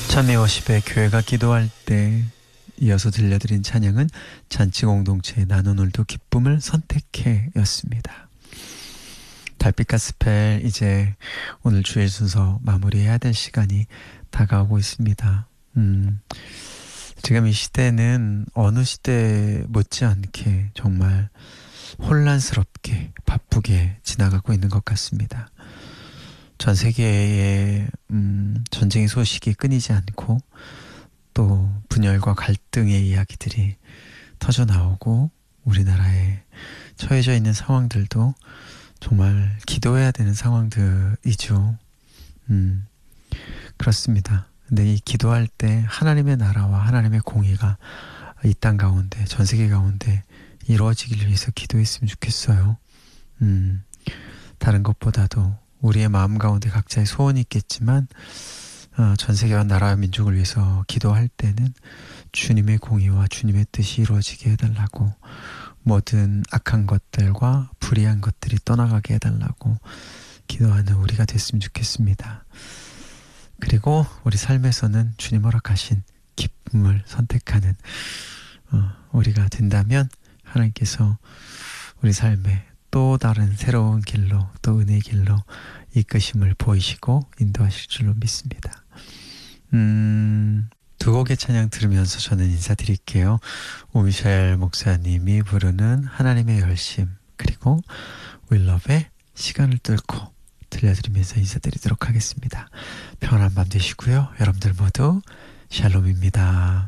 참여워십의 교회가 기도할 때 이어서 들려드린 찬양은 잔치 공동체의 나누놀도 기쁨을 선택해 였습니다. 달빛 가스펠 이제 오늘 주일 순서 마무리해야 될 시간이 다가오고 있습니다. 지금 이 시대는 어느 시대 못지않게 정말 혼란스럽게 바쁘게 지나가고 있는 것 같습니다. 전 세계에 전쟁의 소식이 끊이지 않고 또 분열과 갈등의 이야기들이 터져나오고 우리나라에 처해져 있는 상황들도 정말 기도해야 되는 상황들이죠. 그렇습니다. 근데 이 기도할 때 하나님의 나라와 하나님의 공의가 이 땅 가운데, 전 세계 가운데 이루어지기를 위해서 기도했으면 좋겠어요. 다른 것보다도 우리의 마음 가운데 각자의 소원이 있겠지만 전 세계와 나라와 민족을 위해서 기도할 때는 주님의 공의와 주님의 뜻이 이루어지게 해달라고, 모든 악한 것들과 불의한 것들이 떠나가게 해달라고 기도하는 우리가 됐으면 좋겠습니다. 그리고 우리 삶에서는 주님 허락하신 기쁨을 선택하는 우리가 된다면 하나님께서 우리 삶에 또 다른 새로운 길로, 또 은혜의 길로 이끄심을 보이시고 인도하실 줄로 믿습니다. 두 곡의 찬양 들으면서 저는 인사드릴게요. 오미셸 목사님이 부르는 하나님의 열심, 그리고 윌럽의 시간을 뚫고 들려드리면서 인사드리도록 하겠습니다. 평안한 밤 되시고요. 여러분들 모두 샬롬입니다.